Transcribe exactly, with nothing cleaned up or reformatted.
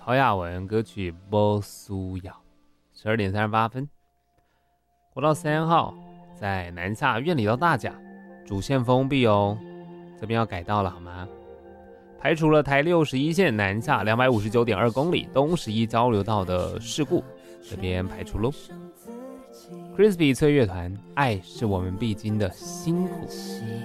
曹雅文歌曲《波苏瑶》。十二点三十八分，国道三号在南下苑里到大甲主线封闭哦，这边要改道了好吗？排除了台六十一线南下两百五十九点二公里东十一交流道的事故，这边排除喽。Crispy 脆乐团，爱是我们必经的辛苦。